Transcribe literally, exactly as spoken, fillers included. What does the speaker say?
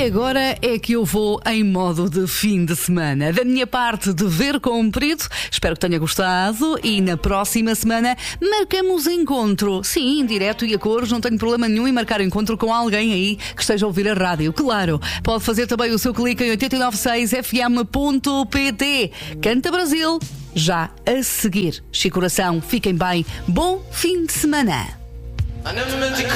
E agora é que eu vou em modo de fim de semana. Da minha parte, dever cumprido. Espero que tenha gostado. E na próxima semana marcamos encontro. Sim, em direto e a cores, não tenho problema nenhum em marcar encontro com alguém aí que esteja a ouvir a rádio. Claro, pode fazer também o seu clique em oito nove seis f m ponto p t. Canta Brasil, já a seguir. Chico Coração, fiquem bem. Bom fim de semana.